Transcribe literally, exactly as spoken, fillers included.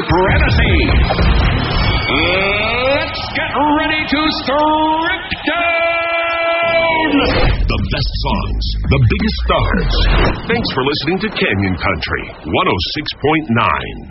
supremacy. Let's get ready to strip down the best songs, the biggest stars. Thanks for listening to Canyon Country one oh six point nine.